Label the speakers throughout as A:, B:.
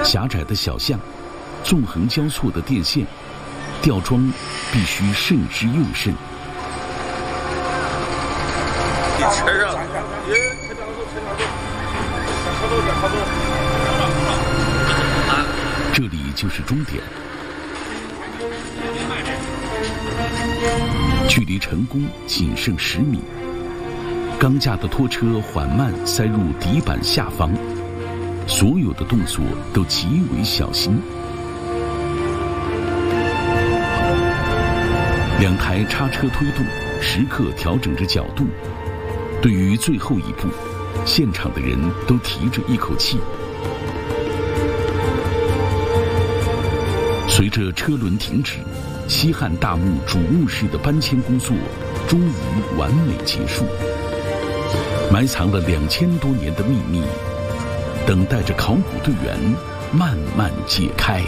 A: 狭窄的小巷，纵横交错的电线，吊装必须慎之又慎。这里就是终点，距离成功仅剩10米。钢架的拖车缓慢塞入底板下方，所有的动作都极为小心。2台叉车推动，时刻调整着角度。对于最后一步，现场的人都提着一口气。随着车轮停止，西汉大墓主墓室的搬迁工作终于完美结束。埋藏了2000多年的秘密，等待着考古队员慢慢解开。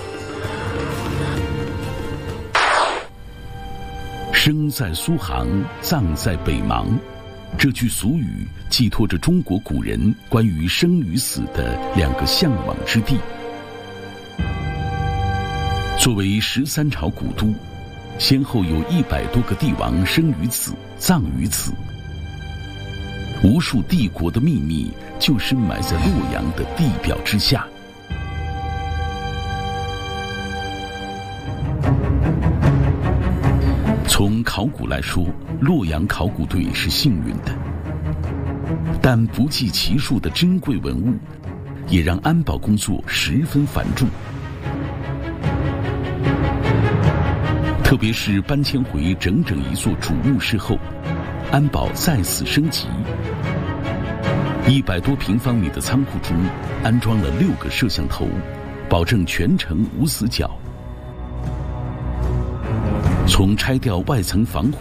A: 生在苏杭，葬在北邙，这句俗语寄托着中国古人关于生与死的2个向往之地。作为13朝古都，先后有100多个帝王生于此，葬于此。无数帝国的秘密就深埋在洛阳的地表之下。从考古来说，洛阳考古队是幸运的，但不计其数的珍贵文物，也让安保工作十分繁重。特别是搬迁回整整一座主墓室后，安保再次升级。100多平方米的仓库中安装了6个摄像头，保证全程无死角。从拆掉外层防护